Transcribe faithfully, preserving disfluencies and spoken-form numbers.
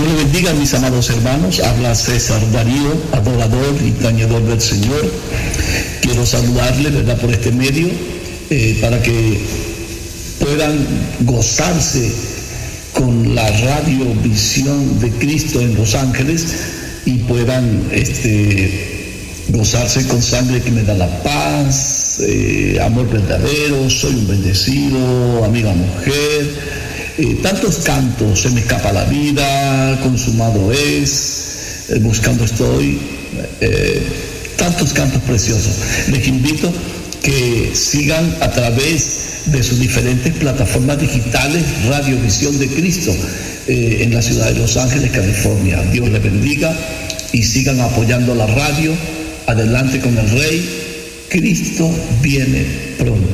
Dios le bendiga, mis amados hermanos. Habla César Darío, adorador y tañedor del Señor. Quiero saludarle, ¿verdad?, por este medio, eh, para que puedan gozarse con la radiovisión de Cristo en Los Ángeles y puedan este, gozarse con Sangre que me da la paz, eh, Amor verdadero, Soy un bendecido, Amiga mujer. Eh, tantos cantos, Se me escapa la vida, Consumado es, eh, Buscando estoy, eh, tantos cantos preciosos. Les invito que sigan a través de sus diferentes plataformas digitales Radiovisión de Cristo eh, en la ciudad de Los Ángeles, California. Dios les bendiga y sigan apoyando la radio. Adelante con el Rey. Cristo viene pronto.